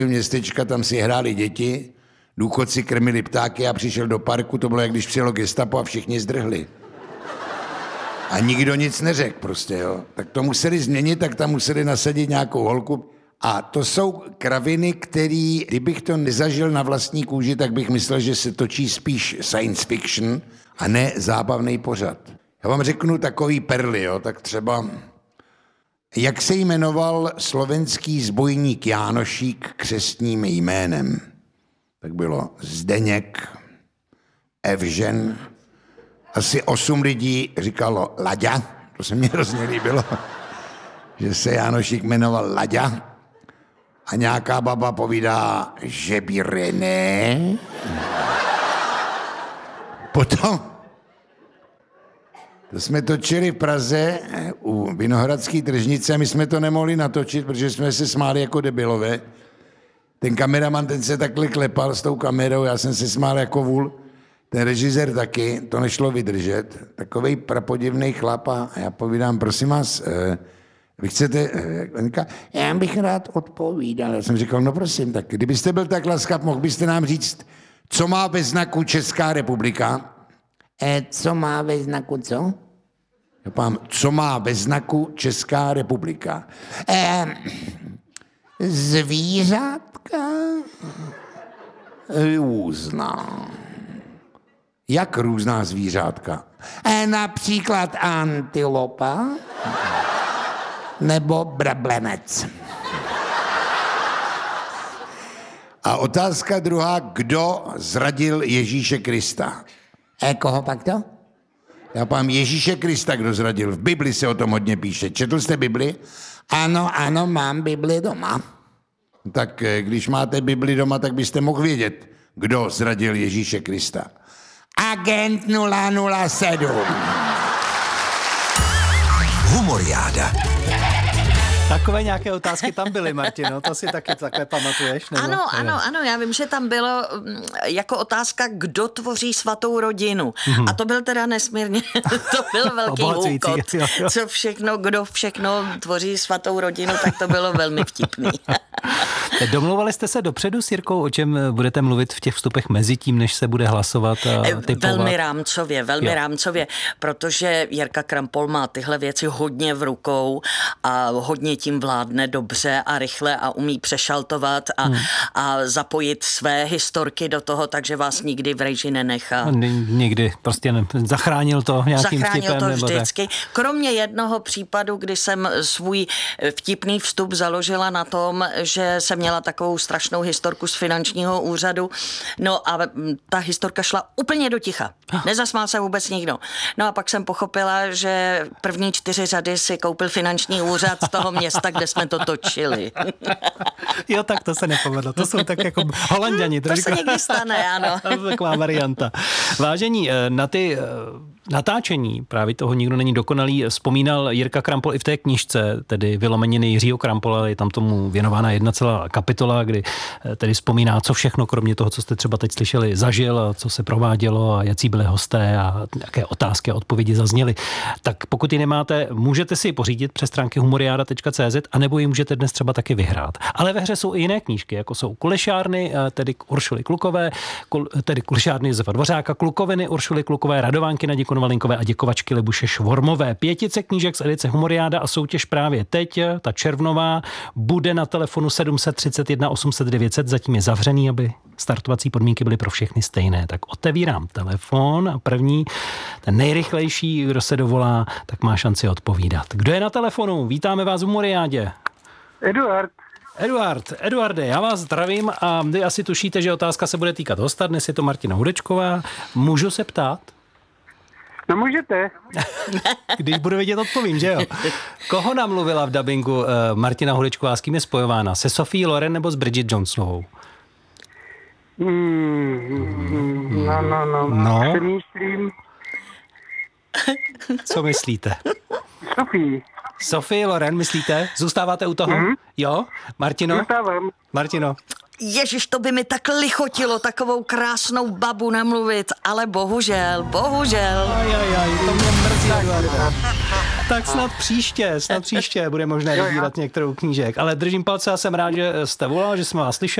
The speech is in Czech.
městečka, tam si hráli děti, důchodci krmili ptáky a přišel do parku, to bylo, jak když přijelo gestapo a všichni zdrhli. A nikdo nic neřekl prostě, jo. Tak to museli změnit, tak tam museli nasadit nějakou holku. A to jsou kraviny, který, kdybych to nezažil na vlastní kůži, tak bych myslel, že se točí spíš science fiction a ne zábavný pořad. Já vám řeknu takový perly, jo, tak třeba, jak se jmenoval slovenský zbojník Jánošík křestním jménem? Tak bylo Zdeněk, Evžen, asi 8 lidí říkalo Laďa, to se mně hrozně líbilo, že se Jánošík jmenoval Laďa. A nějaká baba povídá, že by René. Potom to jsme točili v Praze u Vinohradské tržnice a my jsme to nemohli natočit, protože jsme se smáli jako debilové. Ten kameraman, ten se takhle klepal s tou kamerou, já jsem se smál jako vůl. Ten režisér taky, to nešlo vydržet. Takovej prapodivnej chlap a já povídám, prosím vás, vy chcete, já bych rád odpovídal. Já jsem říkal, no prosím, tak kdybyste byl tak laskav, mohl byste nám říct, co má ve znaku Česká republika? Co má ve znaku co? Já pám, co má ve znaku Česká republika? Zvířátka různá. Jak různá zvířátka? Například antilopa nebo brablenec. A otázka druhá, kdo zradil Ježíše Krista? Koho pak to? Já pám Ježíše Krista, kdo zradil. V Bibli se o tom hodně píše. Četl jste Bibli? Ano, mám Bibli doma. Tak když máte Bibli doma, tak byste mohl vědět, kdo zradil Ježíše Krista. Agent 007. Humoriáda. Takové nějaké otázky tam byly, Martino, to si taky takhle pamatuješ? Nebo? Ano, já vím, že tam bylo jako otázka, kdo tvoří svatou rodinu. A to byl teda nesmírně, to byl velký úkol. Kdo všechno tvoří svatou rodinu, tak to bylo velmi vtipný. Domluvali jste se dopředu s Jirkou, o čem budete mluvit v těch vstupech mezi tím, než se bude hlasovat a typovat? Velmi rámcově, protože Jirka Krampol má tyhle věci hodně v rukou a hodně tím vládne dobře a rychle a umí přešaltovat a zapojit své historky do toho, takže vás nikdy v režii nenechá. Nikdy, prostě zachránil to nějakým vtipem. Zachránil to vždycky. Kromě jednoho případu, kdy jsem svůj vtipný vstup založila na tom, že jsem měla takovou strašnou historku z finančního úřadu, no a ta historka šla úplně do ticha. Nezasmál se vůbec nikdo. No a pak jsem pochopila, že první 4 řady si koupil finanční úřad toho města, kde jsme to točili. Jo, tak to se nepovedlo. To jsou tak jako Holanďani. To se někdy stane, ano. Taková varianta. Vážení, na ty natáčení právě toho Nikdo není dokonalý vzpomínal Jirka Krampol i v té knížce, tedy Vylomeniny Jiřího Krampola, je tam tomu věnována jedna celá kapitola, kdy tedy vzpomíná, co všechno, kromě toho, co jste třeba teď slyšeli, zažil, a co se provádělo a jaký byli hosté a jaké otázky a odpovědi zazněly. Tak pokud ji nemáte, můžete si ji pořídit přes stránky humoriada.cz a nebo ji můžete dnes třeba taky vyhrát. Ale ve hře jsou i jiné knížky, jako jsou Kulešárny, tedy Uršuly Klukové, tedy Kulešárny Josefa Dvořáka, Klukoviny Uršuly Klukové, Radovánky Nadě Konvalinkové a Děkovačky Libuše Švormové. 5 knížek z edice Humoriáda a soutěž právě teď, ta červnová, bude na telefonu 731 800 900, zatím je zavřený, aby startovací podmínky byly pro všechny stejné. Tak otevírám telefon a první, ten nejrychlejší, kdo se dovolá, tak má šanci odpovídat. Kdo je na telefonu? Vítáme vás v Humoriádě. Eduarde, já vás zdravím a vy asi tušíte, že otázka se bude týkat hosta, dnes je to Martina Hudečková. Můžu se ptát? No můžete. Když budu vědět, odpovím, že jo? Koho namluvila v dabingu Martina Hudečková, s kým je spojována? Se Sophie Loren nebo s Bridget Jonesovou? No. Přemýšlím. Co myslíte? Sophie Loren, myslíte? Zůstáváte u toho? Jo? Martino? Zůstávám. Martino? Ježiš, to by mi tak lichotilo takovou krásnou babu namluvit, ale bohužel. Aj, to mě mrzí, Eduardo. Tak snad příště bude možné vybírat některou knížek. Ale držím palce a jsem rád, že jste volal, že jsme vás slyšeli.